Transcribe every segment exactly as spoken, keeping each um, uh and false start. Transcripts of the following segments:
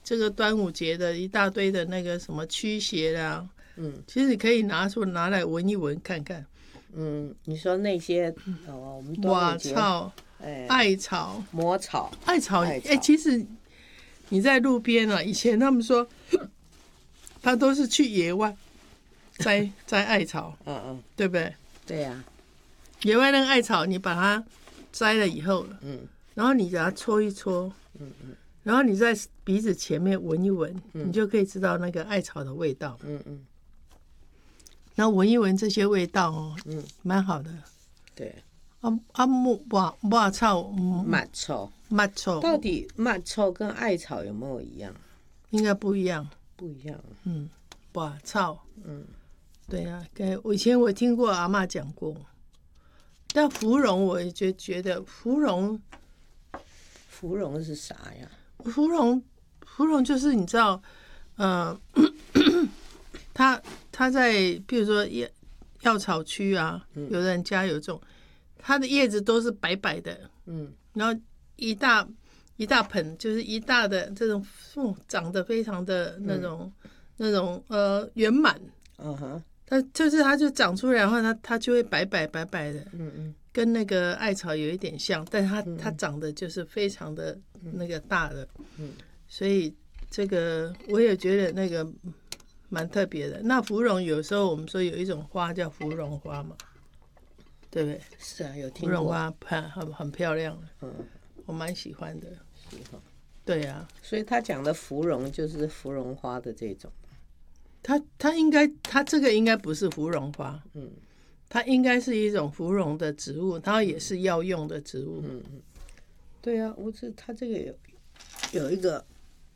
这个端午节的一大堆的那个什么驱邪啦，嗯，其实可以拿出拿来闻一闻看看。 嗯，你说那些哦，我们瓦草、哎、艾草、 魔草、 艾草，哎、欸，其实你在路边啊，以前他们说，他都是去野外摘摘艾草，嗯嗯，对不对？ 对呀、啊， 野外那个艾草，你把它摘了以后，嗯，然后你给它搓一搓，嗯嗯，然后你在鼻子前面闻一闻，嗯、你就可以知道那个艾草的味道，嗯嗯。然后闻一闻这些味道哦，嗯，蛮好的。 对， 啊啊木瓦瓦草， 麦草， 麦草， 到底麦草跟艾草有没有一样？ 应该不一样， 不一样。 嗯，瓦草，嗯，对啊，我以前我听过阿嬷讲过，但芙蓉我也觉觉得芙蓉， 芙蓉是啥呀？ 芙蓉，芙蓉就是你知道，呃。它它在比如说药药草区啊，有的人家有种，它的叶子都是白白的，嗯，然后一大一大盆，就是一大的这种，嗯，长得非常的那种、嗯、那种呃圆满，嗯哼，它就是它就长出来，然后它它就会白白白白的，嗯嗯，跟那个艾草有一点像，但它它长得就是非常的那个大的，嗯，所以这个我也觉得那个。蛮特别的。那芙蓉有时候我们说有一种花叫芙蓉花嘛，对不对？ 是啊，有听过。芙蓉花很很很漂亮，嗯，我蛮喜欢的。喜欢。对啊， 所以他讲的芙蓉就是芙蓉花的这种。 它它应该它这个应该不是芙蓉花，嗯，它应该是一种芙蓉的植物，它也是药用的植物。嗯嗯。 对啊，我这它这个有有一个。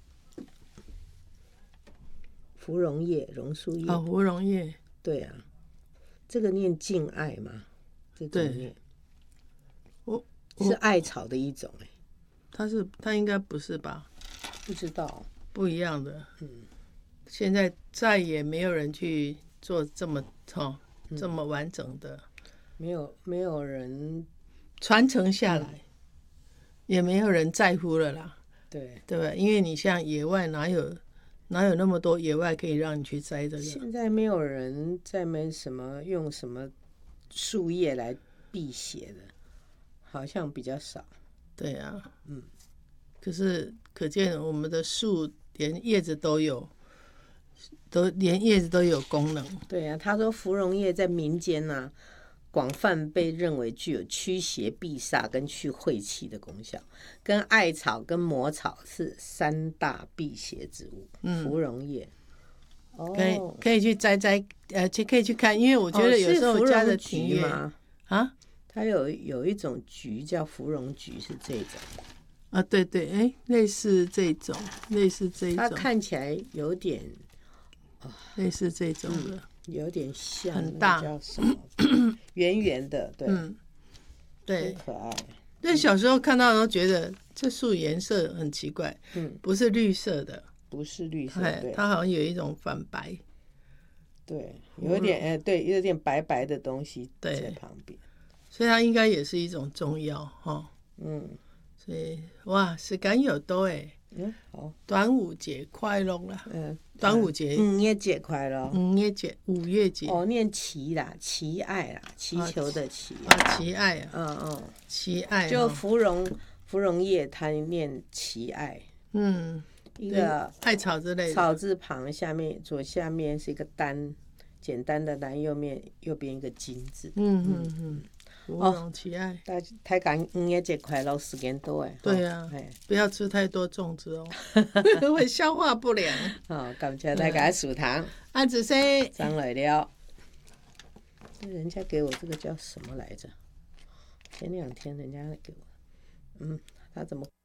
芙蓉叶、榕树叶。 哦，芙蓉叶。 对啊，这个念敬艾嘛，这种念。我是艾草的一种哎。 它是它应该不是吧？ 不知道， 不一样的。嗯，现在再也没有人去做这么哦、嗯、这么完整的， 没有没有人传承下来、嗯，也没有人在乎了啦。 对对吧？因为你像野外哪有？哪有那么多野外可以让你去摘的？ 现在没有人在没什么用什么树叶来辟邪的，好像比较少。 对啊，嗯。可是可见我们的树连叶子都有，都连叶子都有功能。 对啊，他说芙蓉叶在民间呢、啊，广泛被认为具有驱邪避煞跟去晦气的功效，跟艾草跟魔草是三大辟邪植物。嗯，芙蓉叶， 哦，可以可以去摘摘，呃，可以去看，因为我觉得有时候家的庭院、 哦、啊，它有有一种菊叫芙蓉菊，是这种啊，对对，哎，类似这种，类似这种， 它看起来有点、 哦、类似这种的。嗯， 有点像， 很大， 叫什么？圆圆的，对，嗯， 对， 可爱。 对，小时候看到都觉得这树颜色很奇怪，嗯，不是绿色的， 不是绿色，对， 它好像有一种反白， 对，有点哎，对，有点白白的东西在旁边， 所以它应该也是一种中药哈，嗯，所以哇，时间又到哎。嗯，好，端午节快乐啦！嗯，端午节， 五月节快乐， 五月节，五月节， 哦，念祈啦，祈爱啦，祈求的祈， 啊，祈爱啊， 嗯嗯， 祈爱， 就芙蓉，芙蓉叶，它念祈爱，嗯，一个艾草之类的， 草字旁下面左下面是一个单，简单的单，右面右边一个金字， 嗯嗯嗯。芙蓉祈爱， 大大家五月节快乐，时间到哎。 对啊，不要吃太多粽子哦，会消化不良。 好，感谢大家收听。 安子生上来了，人家给我这个叫什么来着？前两天人家给我，嗯，他怎么？